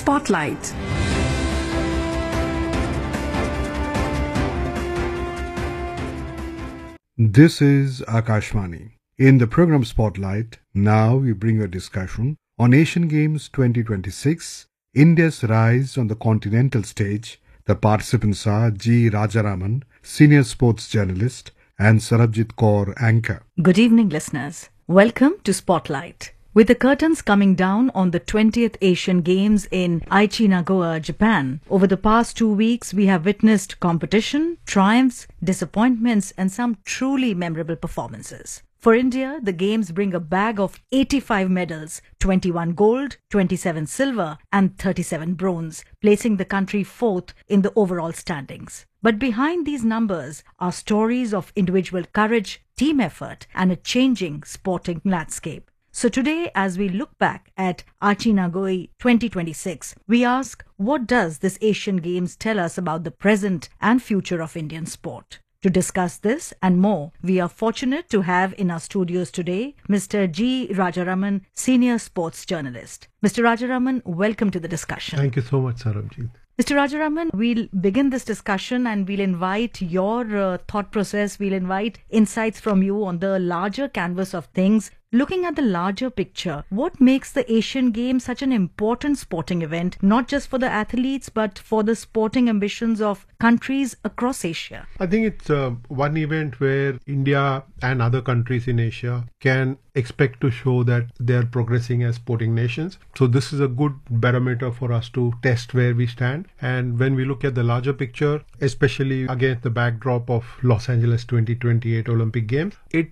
Spotlight. This is Akashvani. In the program Spotlight, now we bring a discussion on Asian Games 2026, India's rise on the continental stage. The participants are G. Rajaraman, senior sports journalist, and Sarabjit Kaur, anchor. Good evening, listeners. Welcome to Spotlight. With the curtains coming down on the 20th Asian Games in Aichi, Nagoya, Japan, over the past 2 weeks we have witnessed competition, triumphs, disappointments and some truly memorable performances. For India, the Games bring a bag of 85 medals, 21 gold, 27 silver and 37 bronze, placing the country fourth in the overall standings. But behind these numbers are stories of individual courage, team effort and a changing sporting landscape. So today, as we look back at Aichi Nagoya 2026, we ask, what does this Asian Games tell us about the present and future of Indian sport? To discuss this and more, we are fortunate to have in our studios today Mr. G. Rajaraman, senior sports journalist. Mr. Rajaraman, welcome to the discussion. Thank you so much, Sarabjit. Mr. Rajaraman, we'll begin this discussion and we'll invite your thought process, we'll invite insights from you on the larger canvas of things. Looking at the larger picture, what makes the Asian Games such an important sporting event, not just for the athletes, but for the sporting ambitions of countries across Asia? I think it's one event where India and other countries in Asia can expect to show that they are progressing as sporting nations. So this is a good barometer for us to test where we stand. And when we look at the larger picture, especially against the backdrop of Los Angeles 2028 Olympic Games,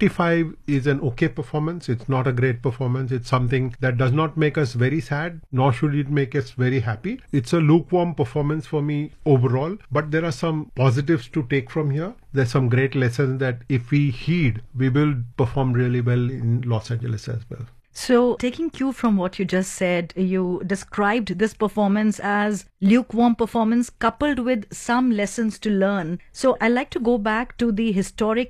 85 is an okay performance. It's not a great performance. It's something that does not make us very sad, nor should it make us very happy. It's a lukewarm performance for me overall, but there are some positives to take from here. There's some great lessons that if we heed, we will perform really well in Los Angeles as well. So, taking cue from what you just said, you described this performance as lukewarm performance coupled with some lessons to learn. So, I'd like to go back to the historic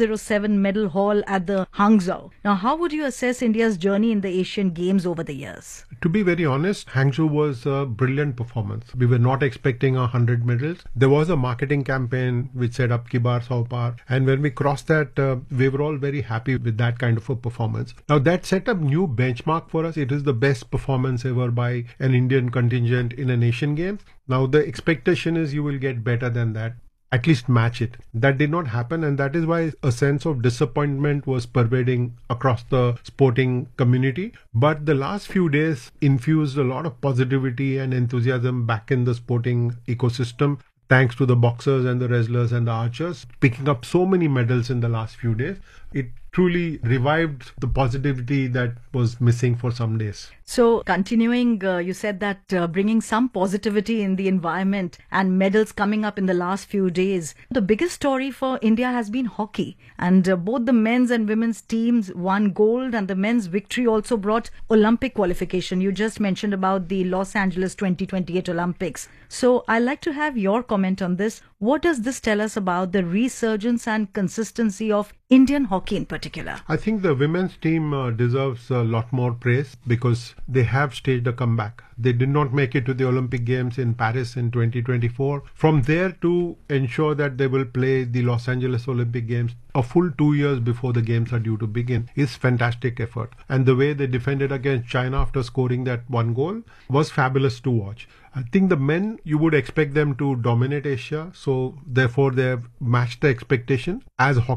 107 medal haul at the Hangzhou. Now, how would you assess India's journey in the Asian Games over the years? To be very honest, Hangzhou was a brilliant performance. We were not expecting 100 medals. There was a marketing campaign which said Ab Ki Baar 100 Paar. And when we crossed that, we were all very happy with that kind of a performance. Now, that set up new benchmark for us. It is the best performance ever by an Indian contingent in an Asian Games. Now the expectation is you will get better than that, at least match it. That did not happen, and that is why a sense of disappointment was pervading across the sporting community. But the last few days infused a lot of positivity and enthusiasm back in the sporting ecosystem, thanks to the boxers and the wrestlers and the archers picking up so many medals in the last few days. It truly revived the positivity that was missing for some days. So, continuing, you said that bringing some positivity in the environment and medals coming up in the last few days. The biggest story for India has been hockey, and both the men's and women's teams won gold, and the men's victory also brought Olympic qualification. You just mentioned about the Los Angeles 2028 Olympics. So, I'd like to have your comment on this. What does this tell us about the resurgence and consistency of Indian hockey in particular? I think the women's team deserves a lot more praise because they have staged a comeback. They did not make it to the Olympic Games in Paris in 2024. From there to ensure that they will play the Los Angeles Olympic Games a full 2 years before the games are due to begin is fantastic effort. And the way they defended against China after scoring that one goal was fabulous to watch. I think the men, you would expect them to dominate Asia. So therefore they have matched the expectation as hockey